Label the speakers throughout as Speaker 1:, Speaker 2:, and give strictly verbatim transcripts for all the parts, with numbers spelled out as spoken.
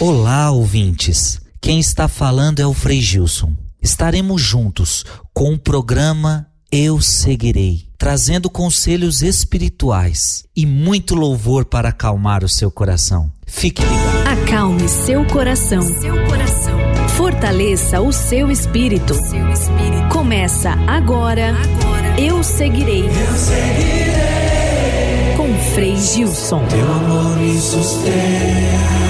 Speaker 1: Olá, ouvintes. Quem está falando é o Frei Gilson. Estaremos juntos com o programa Eu Seguirei, trazendo conselhos espirituais e muito louvor para acalmar o seu coração. Fique ligado.
Speaker 2: Acalme seu coração. Seu coração. Fortaleça o seu espírito. Seu espírito. Começa agora. Agora. Eu Seguirei. Eu seguirei. Com Frei Gilson.
Speaker 3: Teu amor me sustenta.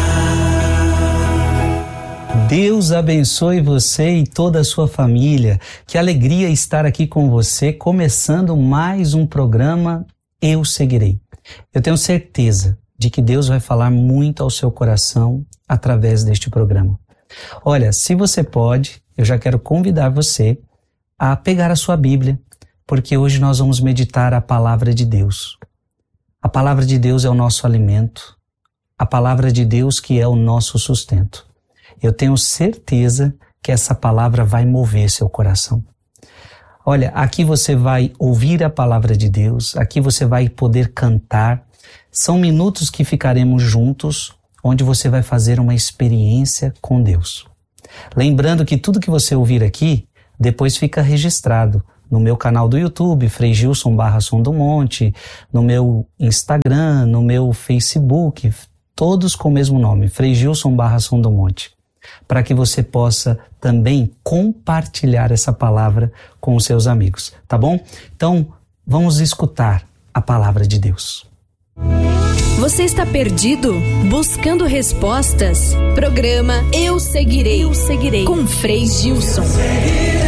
Speaker 4: Deus abençoe você e toda a sua família. Que alegria estar aqui com você, começando mais um programa Eu Seguirei. Eu tenho certeza de que Deus vai falar muito ao seu coração através deste programa. Olha, se você pode, eu já quero convidar você a pegar a sua Bíblia, porque hoje nós vamos meditar a palavra de Deus. A palavra de Deus é o nosso alimento, a palavra de Deus que é o nosso sustento. Eu tenho certeza que essa palavra vai mover seu coração. Olha, aqui você vai ouvir a palavra de Deus, aqui você vai poder cantar. São minutos que ficaremos juntos, onde você vai fazer uma experiência com Deus. Lembrando que tudo que você ouvir aqui, depois fica registrado no meu canal do YouTube, Frei Gilson barra Som do Monte, no meu Instagram, no meu Facebook, todos com o mesmo nome, Frei Gilson barra Som do Monte, para que você possa também compartilhar essa palavra com os seus amigos, tá bom? Então, vamos escutar a palavra de Deus.
Speaker 2: Você está perdido? Buscando respostas? Programa Eu Seguirei. Eu Seguirei. Com Frei Gilson.
Speaker 3: Eu seguirei.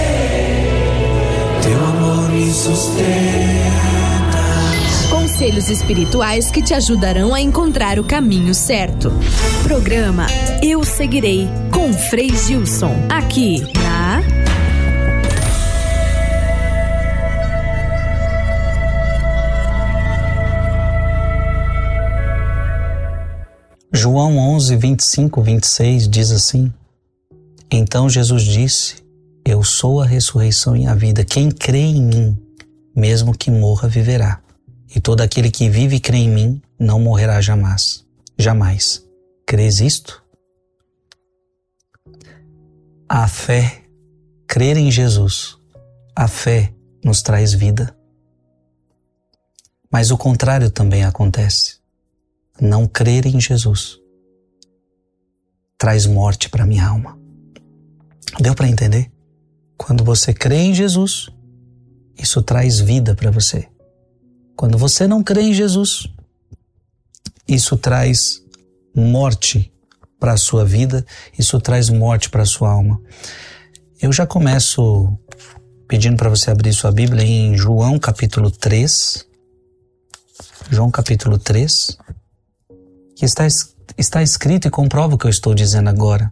Speaker 3: Teu amor me sustenta.
Speaker 2: Conselhos espirituais que te ajudarão a encontrar o caminho certo. Programa Eu Seguirei, com Frei Gilson, aqui na
Speaker 4: João onze, vinte e cinco, vinte e seis diz assim: Então Jesus disse: Eu sou a ressurreição e a vida. Quem crê em mim, mesmo que morra, viverá. E todo aquele que vive e crê em mim, não morrerá jamais. Jamais. Crês isto? A fé, crer em Jesus, a fé nos traz vida. Mas o contrário também acontece. Não crer em Jesus traz morte para minha alma. Deu para entender? Quando você crê em Jesus, isso traz vida para você. Quando você não crê em Jesus, isso traz morte para a sua vida, isso traz morte para a sua alma. Eu já começo pedindo para você abrir sua Bíblia em João capítulo três. João capítulo três, que está, está escrito e comprova o que eu estou dizendo agora.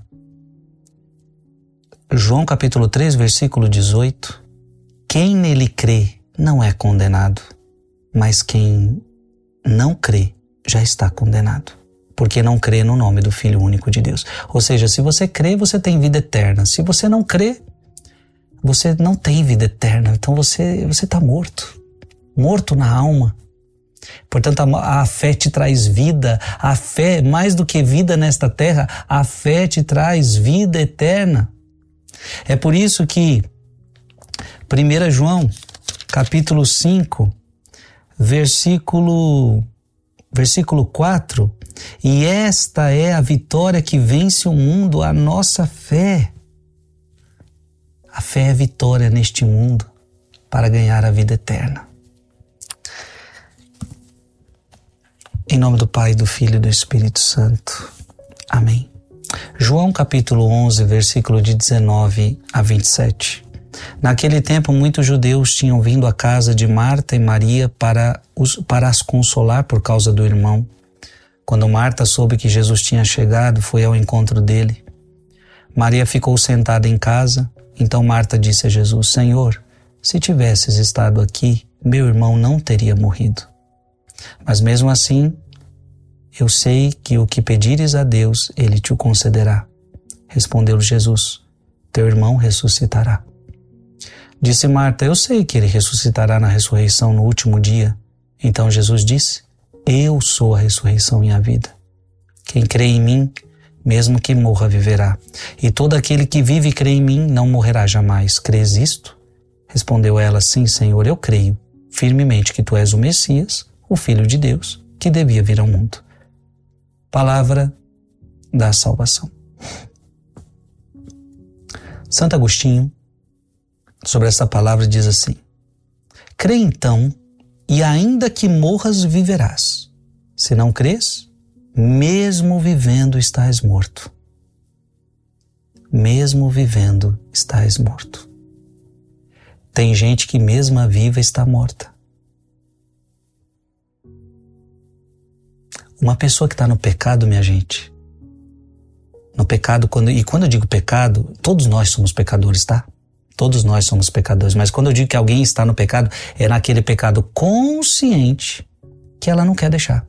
Speaker 4: João capítulo três, versículo dezoito. Quem nele crê não é condenado, mas quem não crê já está condenado, porque não crê no nome do Filho único de Deus. Ou seja, se você crê, você tem vida eterna. Se você não crê, você não tem vida eterna. Então você você está morto, morto na alma. Portanto, a, a fé te traz vida. A fé, mais do que vida nesta terra, a fé te traz vida eterna. É por isso que primeiro João, capítulo cinco, versículo, versículo quatro, e esta é a vitória que vence o mundo, a nossa fé. A fé é vitória neste mundo para ganhar a vida eterna. Em nome do Pai, do Filho e do Espírito Santo. Amém. João capítulo onze, versículo de dezenove a vinte e sete. Naquele tempo, muitos judeus tinham vindo à casa de Marta e Maria para, os, para as consolar por causa do irmão. Quando Marta soube que Jesus tinha chegado, foi ao encontro dele. Maria ficou sentada em casa. Então Marta disse a Jesus: Senhor, se tivesses estado aqui, meu irmão não teria morrido. Mas mesmo assim, eu sei que o que pedires a Deus, Ele te o concederá. Respondeu-lhe Jesus: Teu irmão ressuscitará. Disse Marta: Eu sei que ele ressuscitará na ressurreição no último dia. Então Jesus disse: Eu sou a ressurreição e a vida. Quem crê em mim, mesmo que morra, viverá. E todo aquele que vive e crê em mim não morrerá jamais. Crês isto? Respondeu ela, sim, Senhor, eu creio firmemente que tu és o Messias, o Filho de Deus, que devia vir ao mundo. Palavra da salvação. Santo Agostinho, sobre essa palavra, diz assim: crê então, e ainda que morras, viverás. Se não crês, mesmo vivendo estás morto. Mesmo vivendo estás morto. Tem gente que mesmo viva está morta. Uma pessoa que está no pecado, minha gente, no pecado, quando, e quando eu digo pecado, todos nós somos pecadores, tá? Todos nós somos pecadores, mas quando eu digo que alguém está no pecado, é naquele pecado consciente que ela não quer deixar.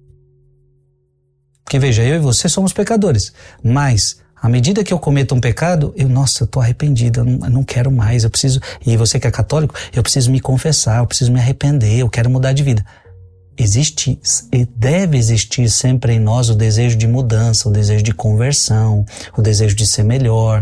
Speaker 4: Porque veja, eu e você somos pecadores, mas à medida que eu cometo um pecado, eu, nossa, eu tô arrependido, eu não, eu não quero mais, eu preciso, e você que é católico, eu preciso me confessar, eu preciso me arrepender, eu quero mudar de vida. Existe e deve existir sempre em nós o desejo de mudança, o desejo de conversão, o desejo de ser melhor.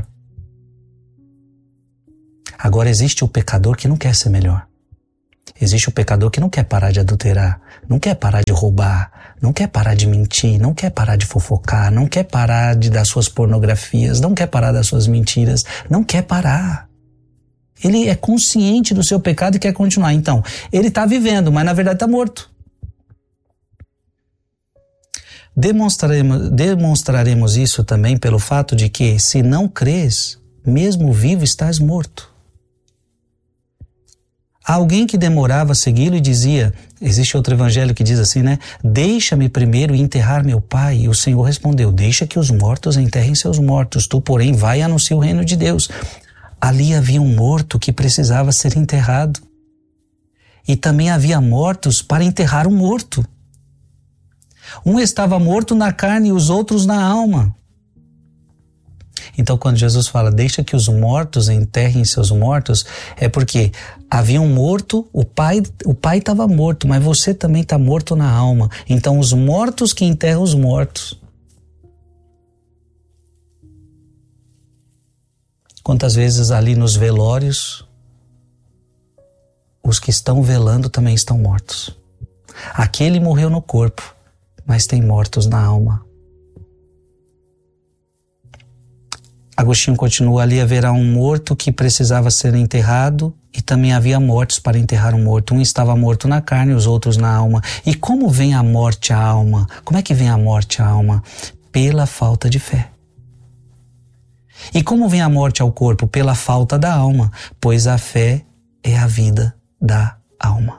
Speaker 4: Agora existe o pecador que não quer ser melhor. Existe o pecador que não quer parar de adulterar, não quer parar de roubar, não quer parar de mentir, não quer parar de fofocar, não quer parar de dar suas pornografias, não quer parar das suas mentiras, não quer parar. Ele é consciente do seu pecado e quer continuar. Então, ele está vivendo, mas na verdade está morto. Demonstraremos, demonstraremos isso também pelo fato de que, se não crês, mesmo vivo estás morto. Há alguém que demorava a segui-lo e dizia, existe outro evangelho que diz assim, né? Deixa-me primeiro enterrar meu pai. E o Senhor respondeu, deixa que os mortos enterrem seus mortos. Tu, porém, vai e anuncia o reino de Deus. Ali havia um morto que precisava ser enterrado. E também havia mortos para enterrar um morto. Um estava morto na carne e os outros na alma. Então, quando Jesus fala, deixa que os mortos enterrem seus mortos, é porque havia um morto, o pai o pai estava morto, mas você também está morto na alma. Então, os mortos que enterram os mortos. Quantas vezes ali nos velórios, os que estão velando também estão mortos. Aquele morreu no corpo, mas tem mortos na alma. Agostinho continua, ali haverá um morto que precisava ser enterrado e também havia mortes para enterrar um morto. Um estava morto na carne e os outros na alma. E como vem a morte à alma? Como é que vem a morte à alma? Pela falta de fé. E como vem a morte ao corpo? Pela falta da alma, pois a fé é a vida da alma.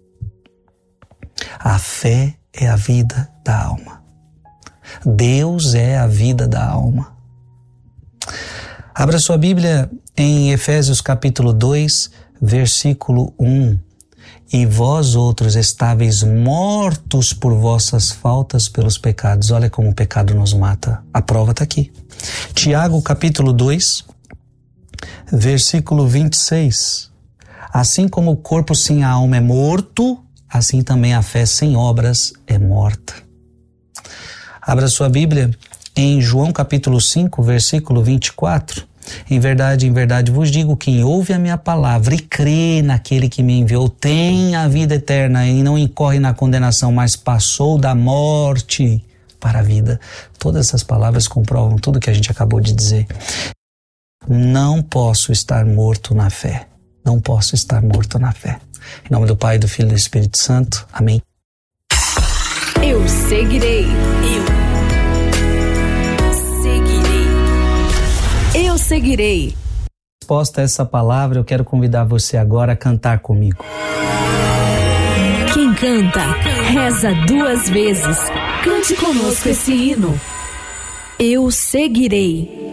Speaker 4: A fé é a vida da alma. Deus é a vida da alma. Abra sua Bíblia em Efésios capítulo dois, versículo um. E vós outros estáveis mortos por vossas faltas pelos pecados. Olha como o pecado nos mata. A prova está aqui. Tiago capítulo dois, versículo vinte e seis. Assim como o corpo sem a alma é morto, assim também a fé sem obras é morta. Abra sua Bíblia em João capítulo cinco, versículo vinte e quatro. Em verdade, em verdade vos digo, quem ouve a minha palavra e crê naquele que me enviou tem a vida eterna e não incorre na condenação, mas passou da morte para a vida. Todas essas palavras comprovam tudo que a gente acabou de dizer. Não posso estar morto na fé. Não posso estar morto na fé. Em nome do Pai, do Filho e do Espírito Santo. Amém.
Speaker 2: Eu seguirei. Eu Eu seguirei.
Speaker 4: Resposta a essa palavra, eu quero convidar você agora a cantar comigo.
Speaker 2: Quem canta, reza duas vezes. Cante conosco esse hino. Eu seguirei.